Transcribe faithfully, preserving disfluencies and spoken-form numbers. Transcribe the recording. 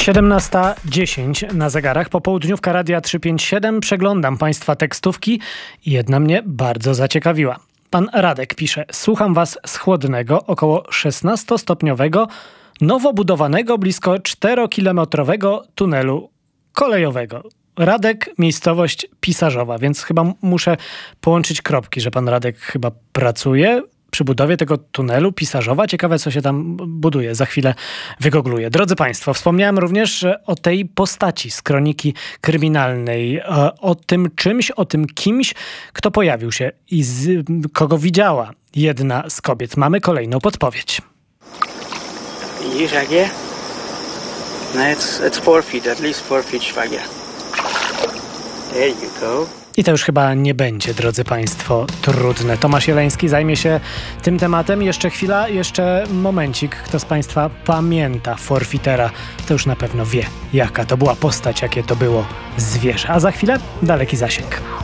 siedemnasta dziesięć na zegarach. Popołudniówka Radia trzysta pięćdziesiąt siedem. Przeglądam Państwa tekstówki i jedna mnie bardzo zaciekawiła. Pan Radek pisze: słucham Was z chłodnego, około szesnastostopniowego, nowo budowanego, blisko czterokilometrowego tunelu kolejowego. Radek, miejscowość Pisarzowa, więc chyba muszę połączyć kropki, że pan Radek chyba pracuje przy budowie tego tunelu Pisarzowa. Ciekawe, co się tam buduje. Za chwilę wygogluję. Drodzy Państwo, wspomniałem również o tej postaci z kroniki kryminalnej. O tym czymś, o tym kimś, kto pojawił się i z, kogo widziała jedna z kobiet. Mamy kolejną podpowiedź. Widzisz, jak je? No, it's, it's four feet, at least four feet szwagier. There you go. I to już chyba nie będzie, drodzy Państwo, trudne. Tomasz Jeleński zajmie się tym tematem. Jeszcze chwila, jeszcze momencik. Kto z Państwa pamięta Forfeitera, to już na pewno wie, jaka to była postać, jakie to było zwierzę. A za chwilę daleki zasięg.